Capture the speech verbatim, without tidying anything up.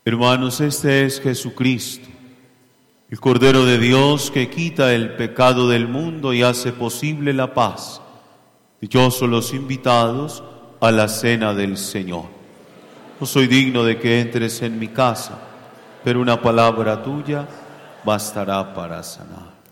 Hermanos, este es Jesucristo, el Cordero de Dios que quita el pecado del mundo y hace posible la paz. Dichosos los invitados a la cena del Señor. No soy digno de que entres en mi casa, pero una palabra tuya bastará para sanar.